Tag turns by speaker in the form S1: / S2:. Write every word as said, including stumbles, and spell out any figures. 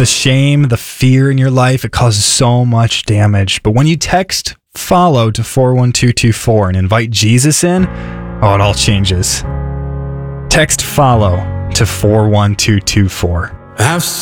S1: The shame, the fear in your life, it causes so much damage. But when you text follow to four one two two four and invite Jesus in, oh, it all changes. Text follow to four one two two four.
S2: I've